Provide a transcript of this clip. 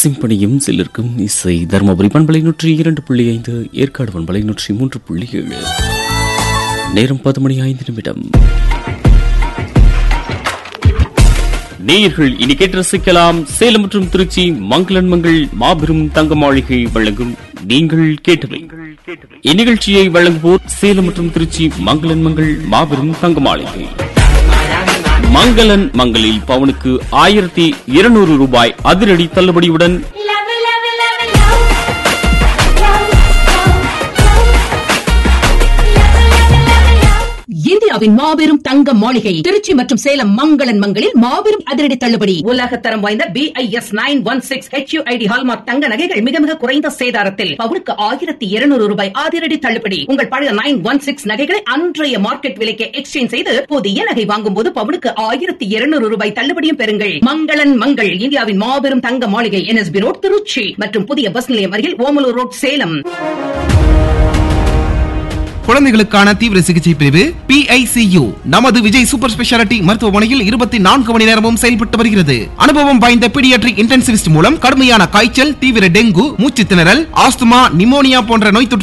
சிம்பனியும் சிலருக்கும் இசை தருமபுரி பண்பலை 102.5 ஏற்காடு பண்பலை 103.7 நேரம் 10:05. நேயர்கள் இனி கேட்டு ரசிக்கலாம். சேலம் மற்றும் திருச்சி மங்களன் மங்கள் மாபெரும் தங்க மாளிகை வழங்கும் நீங்கள் கேட்டவை. இந்நிகழ்ச்சியை வழங்குவோர் சேலம் மற்றும் திருச்சி மங்களன் மங்கள் மாபெரும் தங்க மாளிகை. மங்களன் மங்களில் பவுனுக்கு 1200 ரூபாய் அதிரடி தள்ளுபடியுடன் இந்தியாவின் மாபெரும் தங்க மாளிகை திருச்சி மற்றும் சேலம் மங்களன் மங்களில் மாபெரும் அதிரடி தள்ளுபடி. உலகத்தரம் வாய்ந்த BIS 916 HUID ஹால்மார்க் தங்க நகைகள் மிக மிக குறைந்த சேதாரத்தில் பவுனுக்கு 1200 ரூபாய் அதிரடி தள்ளுபடி. உங்கள் பழைய 916 நகைகளை அன்றைய மார்க்கெட் விலைக்கு எக்ஸ்சேஞ்ச் செய்து புதிய நகை வாங்கும் போது பவுனுக்கு 1200 ரூபாய் தள்ளுபடியும் பெறுங்கள். மங்களன் மங்கள் இந்தியாவின் மாபெரும் தங்க மாளிகை NSB ரோட் திருச்சி மற்றும் புதிய பஸ் நிலையம் அருகில் ஓமலூர் ரோட் சேலம். குழந்தைகளுக்கான தீவிர சிகிச்சை பிரிவு PICU நமது விஜய் சூப்பர் ஸ்பெஷாலிட்டி மருத்துவமனையில் 24 மணி நேரமும் செயல்பட்டு வருகிறது. அனுபவம் வாய்ந்த பீடியாட்ரிக் இன்டென்சிவிஸ்ட் மூலம் கடுமையான காய்ச்சல், தீவிர டெங்கு, மூச்சு திணறல், ஆஸ்துமா, நிமோனியா போன்ற நோய் தொற்று